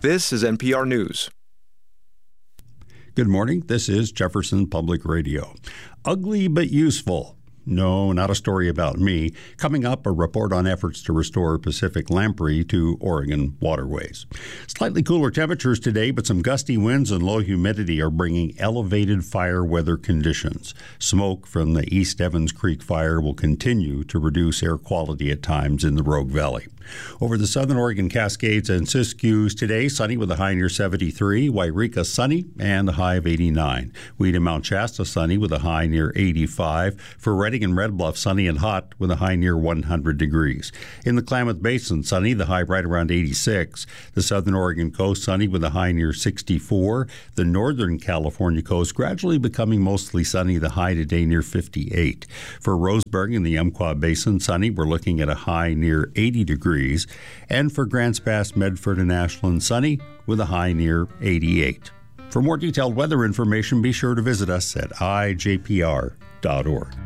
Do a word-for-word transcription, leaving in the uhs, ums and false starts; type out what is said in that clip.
This is N P R News. Good morning. This is Jefferson Public Radio. Ugly but useful. No, not a story about me. Coming up, a report on efforts to restore Pacific lamprey to Oregon waterways. Slightly cooler temperatures today, but some gusty winds and low humidity are bringing elevated fire weather conditions. Smoke from the East Evans Creek fire will continue to reduce air quality at times in the Rogue Valley. Over the southern Oregon Cascades and Siskiyous today, sunny with a high near seventy-three. Wairika sunny and a high of eighty-nine. Weed and Mount Shasta sunny with a high near eighty-five. For Redding and Red Bluff sunny and hot with a high near one hundred degrees. In the Klamath Basin sunny, the high right around eighty-six. The southern Oregon coast sunny with a high near sixty-four. The northern California coast gradually becoming mostly sunny, the high today near fifty-eight. For Roseburg and the Umpqua Basin sunny, we're looking at a high near eighty degrees. And for Grants Pass, Medford, and Ashland sunny with a high near eighty-eight. For more detailed weather information, be sure to visit us at I J P R dot org.